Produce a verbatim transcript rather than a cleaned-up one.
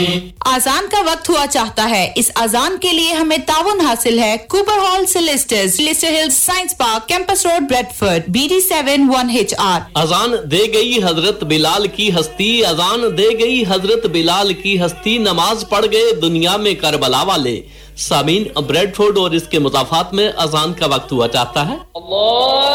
अजान का वक्त हुआ चाहता है। इस अजान के लिए हमें ताउन हासिल है Cooper hall सिलिस्टर्स, Leicester hills science park, campus road, Bradford, B D seven one H R. अजान दे गई हजरत बिलाल की हस्ती, अजान दे गई हजरत बिलाल की हस्ती, नमाज पढ़ गए दुनिया में करबला वाले। सामीन, ब्रेडफोर्ड और इसके मुजाफात में अजान का वक्त हुआ चाहता है। अल्लाह